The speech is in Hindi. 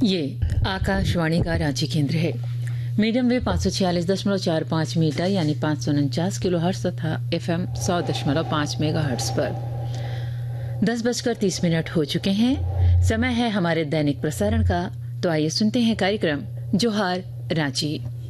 ये आकाशवाणी का रांची केंद्र है। मीडियम वेव 546.45 मीटर यानी 549 किलो हर्ट्ज तथा FM 100.5 मेगा हर्ट्ज पर 10:30 हो चुके हैं। समय है हमारे दैनिक प्रसारण का, तो आइए सुनते हैं कार्यक्रम जोहार रांची।